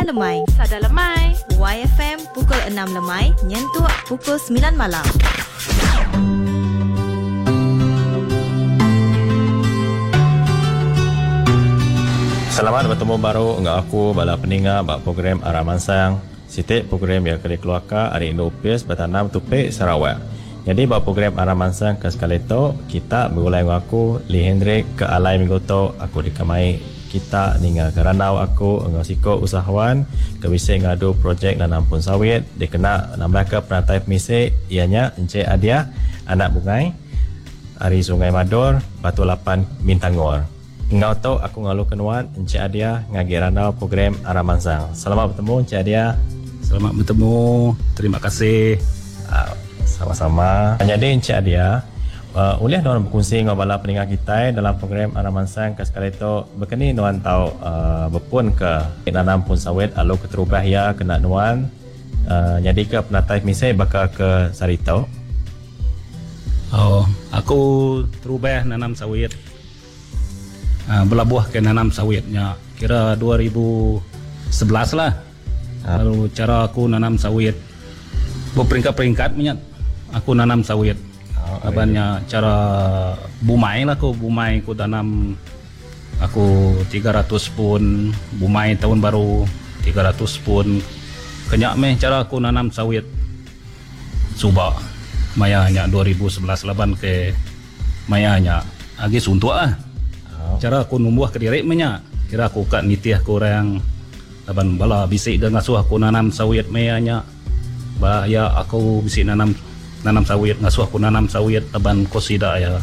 Sada lemai. Sada lemai. YFM pukul 6 lemai, nyentuh pukul 9 malam. Selamat bertemu baru dengan aku bala pendengar bak program Arah Mansang. Sitik program yang kena keluarkan hari Indo UPS Bertanam Tupik Sarawak. Jadi bak program Arah Mansang ke sekali tu kita berulai dengan aku Lee Hendrik ke alai minggu tu aku dikamai kita dengan keranau aku dengan siko usahawan ke bisa ngadu projek nanam pun sawit dikena nambah ke perantai pemisik ianya Encik Adia anak bungai hari Sungai Mador Batu Lapan Mintangor. Ngau tahu aku ngalu kenuan Encik Adia ngagi ranau program Arah Mansang. Selamat bertemu Encik Adia. Selamat bertemu. Terima kasih. Sama-sama. Jadi Encik Adia, uliah nuan berkongsi dengan bala pendengar kita dalam program Arah Mansang ke sekali itu berkini nuan tahu berpun ke nanam pun sawit alu keterubah ya kena nuan jadi ke penatai misai bakal ke Sarito. Oh, aku terubah nanam sawit. Belabuh ke nanam sawitnya kira 2011 lah. Lalu cara aku nanam sawit berperingkat-peringkat minyak aku nanam sawit. Abannya cara bumai lah aku bumai aku tanam aku 300 pun bumai tahun baru 300 pun kenyak meh cara aku nanam sawit subak mayanya 2011 laban ke mayanya agi suntuk ah. Cara aku numbuh ke diri menya kira aku kat nitih aku orang laban bala bisik dan ngasuh aku nanam sawit mayanya ba ya aku bisik nanam sawit ngasuh aku nanam sawit laban kosida ya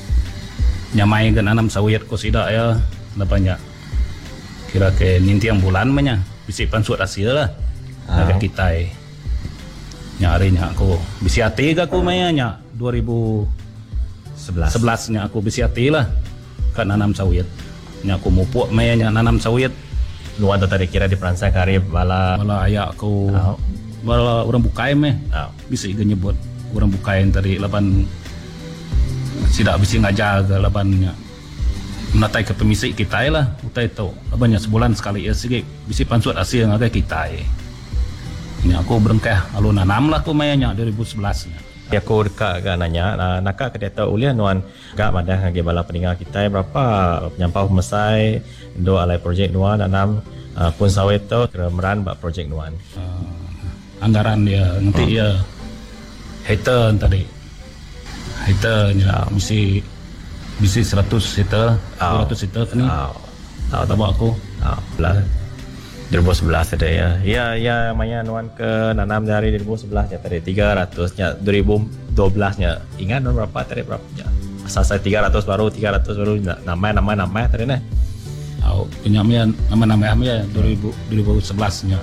nyamai ke nanam sawit kosida ya labannya kira ke nintiang bulan menya bisik pansut hasil lah agak kita nyarinya aku bisik hati ke aku mayanya 2011 nya aku bisik hati lah kan nanam sawit nya aku mupuk mayanya nanam sawit Nuan tu tadi kira di peransai karib bala ayak aku bala orang bukai meh bisa iga nyebut orang bukai tadi laban tidak bisa ngajar ke labannya menatai ke pemisik kita lah utai tu labannya sebulan sekali ya sikit bisa pansut hasil ngagai kita ini aku berengkah lalu nanam lah aku mayanya 2011 nya. Aku dekat kan nanya nakak ke dia tahu uliah nuan gak madah ngagi bala pendengar kita berapa penyampau mesai do alai projek nuan nanam pun sawit tu kemeran bak projek nuan anggaran dia nanti ya hater tadi haternya misi 100 hater 200 hater ni tahu tak aku belah 2011 ada ya maya nuan ke nanam dari 2011 ya tadi 300 nya 2012 nya ingat nuan berapa tadi berapa nya asal 300 baru nama tadi nah penyamian nama ya 2011 nya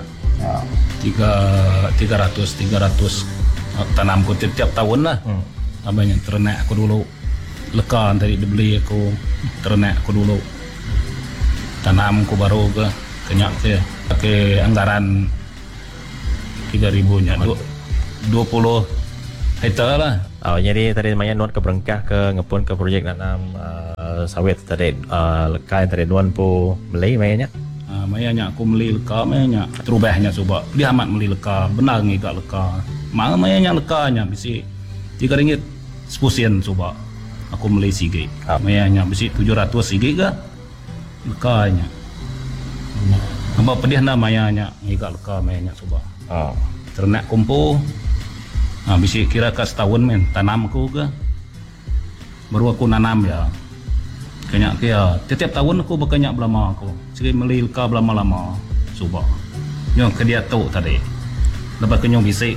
300 tanamku tiap tahun lah abangnya ternak aku dulu leka tadi dibeli aku ternak aku dulu tanamku baru ke kenyak ke pakai anggaran 3.000 nya 20 hektar lah. Jadi tadi namanya nuan ke berengkah ke ngepun ke projek nanam sawit tadi lekai tadi nuan pu beli mayanya. Mayanya aku beli leka mayanya terubahnya coba dia amat beli leka benar ngigak leka. Mang mayanya lekanya bisi 3 ringgit 10 sen coba. Aku beli sige. Mayanya bisi 700 sige ke lekanya. Hamba pedih namanya ngigak leka mayanya coba. Ternak kumpu. Bisa kira ke setahun men tanam aku ke. Baru aku nanam ya. Kenyak ke ya. Tiap tahun aku berkenyak belama aku. Sikit beli leka belama-lama coba. Nyong ke dia tu tadi. Lepas kenyong bisik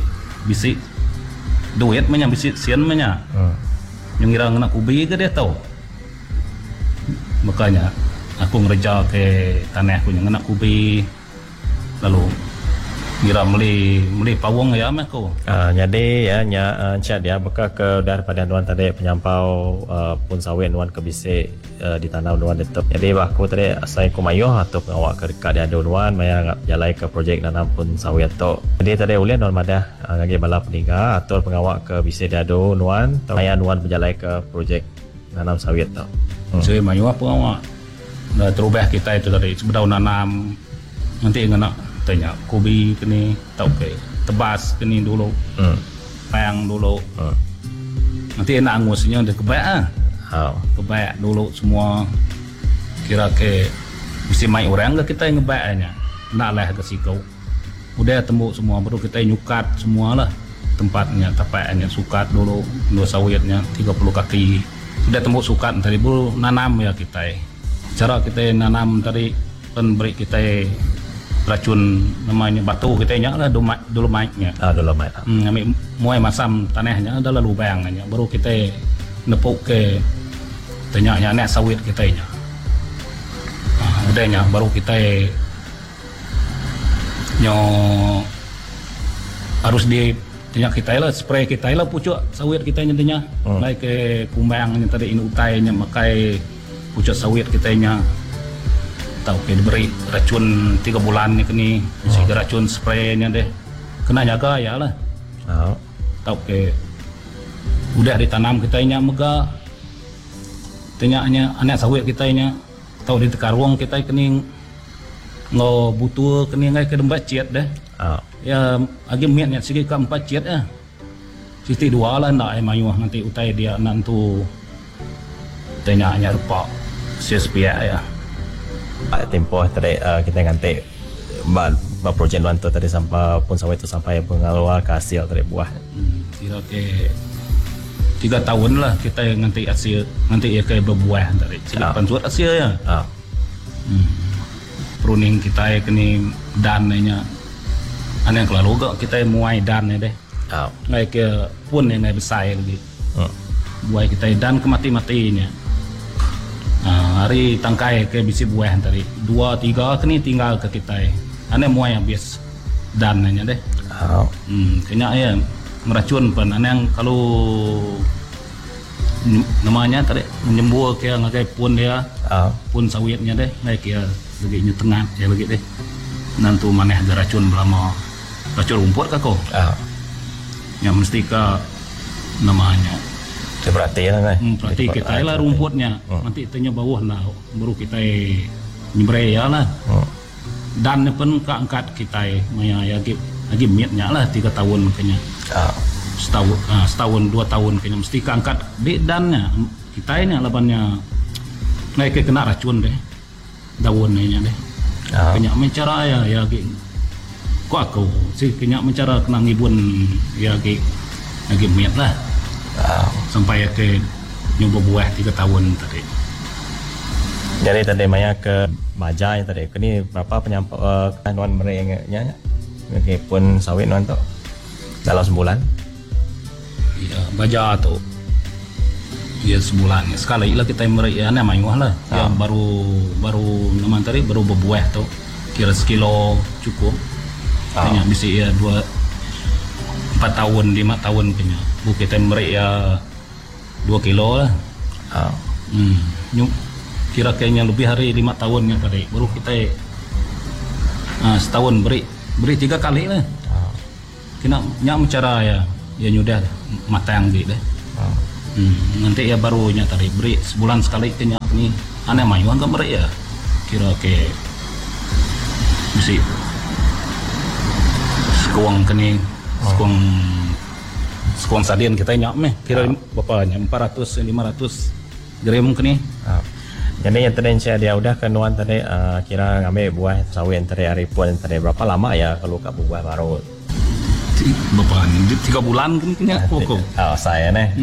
duit menya bisik sian menya. Nyong ngira nak ubi ke dia tahu. Makanya aku ngereja ke tanah aku yang nak ubi lalu ngira beli pawang ya aku. Jadi ya Encik dia bekal ke daripada nuan tadi penyampau pun sawit nuan ke bisik ditanam nuan tetap. Jadi aku tadi asai kumayuh atau pengawak ke dekat dia nuan maya jalai ke projek nanam pun sawit tu. Jadi tadi ulian nuan madah ngagi bala peninggal atau pengawak ke bisik dia nuan maya nuan berjalai ke projek nanam sawit tu. Saya mayuh pengawak. Dah terubah kita itu tadi sebelum nanam nanti ngena tanya kobi kini tau ke tebas kini dulu pang dulu nanti enak angusnya udah kebaik kebaik dulu semua kira ke mesti main orang ke kita yang ngebaiknya nak lah ke sikau udah tembuk semua baru kita nyukat semua lah tempatnya tapaknya sukat dulu dua sawitnya 30 kaki sudah tembuk sukat tadi baru nanam ya kita cara kita nanam tadi kan beri kita racun namanya batu kita nya lah dolomitnya dolomite ambil muai masam tanahnya adalah lubangnya baru kita nepuk ke tanyanya nek sawit kita nya udahnya baru kita nyo harus di tanya kita lah spray kita lah pucuk sawit kita nya tanya naik ke kumbang tadi ini utainya makai pucuk sawit kita nya tahu ke diberi racun 3 bulan ni kini mesti racun spraynya deh kena jaga ya lah tahu ke udah ditanam kita nya mega tanyanya anak sawit kita nya tahu di tekarwong kita kini ngo butuh kini ngai ke dembat ciat deh ya agi miatnya segi ke 4 ciat sisi 2 lah ndak mayu nanti utai dia nantu tanyanya rupa sia-sia ya tempoh tadi kita ganti projek luan tu tadi sampai pun sawit tu sampai pengaluar ke hasil tadi buah kira ke 3 tahun lah kita nanti hasil nanti ya kayak berbuah tadi silapan suat hasil ya pruning kita kini dannya aneh kalau gak kita muai dan deh ngai ke pun yang ngai besar lagi buai kita dan kemati-matinya hari tangkai ke bisi buah tadi 2-3 kini tinggal ke kita aneh muai habis dannya deh kena ya meracun pun aneh kalau namanya tadi menyembur ke ngai pun dia pun sawitnya deh ngai ke lagi tengah ya lagi deh nanti maneh ada racun belama racun rumput kah kau yang mesti ke namanya berarti lah berarti kita lah rumputnya nanti tanya bawah lah baru kita nyebre ya lah dan pun keangkat kita maya lagi miatnya lah 3 tahun kayaknya setahun 2 tahun kayaknya mesti keangkat di dannya kita ini labannya naik ke kena racun deh daunnya deh kayaknya mencara ya kok aku sih kayaknya mencara kena ngibun ya lagi miat lah sampai ke nyoba buah 3 tahun tadi. Jadi tadi Maya ke Bajai tadi, ini berapa penyampaian nuan mereka pun sawit nuan tu dalam sebulan? Ya Baja tu, ya sebulan sekali lah kita mereka ni mayuah lah, ya baru nama tadi baru berbuah tu, kira sekilo cukup, hanya bisa ya 4 tahun 5 tahun punya. Bu kita mereka 2 kilo lah. Kira kayaknya lebih hari 5 tahunnya tadi. Baru kita setahun beri 3 kali lah. Kena nyak cara ya nyudah matang gitu deh. Nanti ya baru nya tadi beri sebulan sekali kena ni aneh mayu enggak beri ya. Kira ke mesti sekuang kene sekuang sadian kita nyak meh kira bapaknya 400 500 gram kene. Jadi yang tadi dia udah ke nuan tadi kira ngambil buah sawit tadi hari pun tadi berapa lama ya kalau kat buah baru? Bapaknya 3 bulan kene pokok. Saya nih.